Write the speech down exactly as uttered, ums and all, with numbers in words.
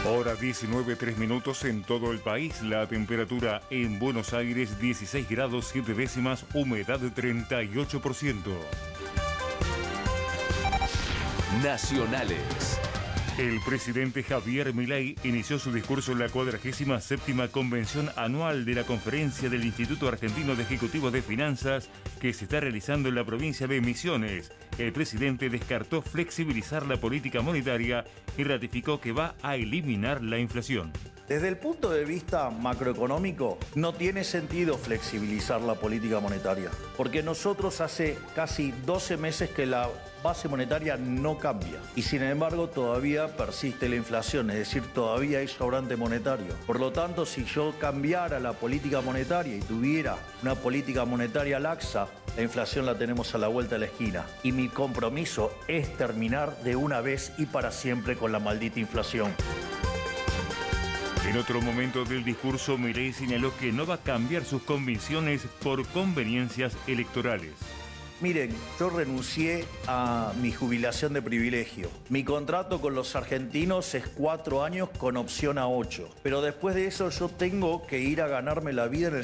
Hora diecinueve, tres minutos en todo el país. La temperatura en Buenos Aires dieciséis grados siete décimas, humedad treinta y ocho por ciento. Nacionales. El presidente Javier Milei inició su discurso en la cuadragésima séptima convención anual de la Conferencia del Instituto Argentino de Ejecutivos de Finanzas que se está realizando en la provincia de Misiones. El presidente descartó flexibilizar la política monetaria y ratificó que va a eliminar la inflación. Desde el punto de vista macroeconómico, no tiene sentido flexibilizar la política monetaria, porque nosotros hace casi doce meses que la base monetaria no cambia y sin embargo todavía persiste la inflación, es decir, todavía hay sobrante monetario. Por lo tanto, si yo cambiara la política monetaria y tuviera una política monetaria laxa, la inflación la tenemos a la vuelta de la esquina. Y mi compromiso es terminar de una vez y para siempre con la maldita inflación. En otro momento del discurso, Milei señaló que no va a cambiar sus convicciones por conveniencias electorales. Miren, yo renuncié a mi jubilación de privilegio. Mi contrato con los argentinos es cuatro años con opción a ocho. Pero después de eso yo tengo que ir a ganarme la vida en el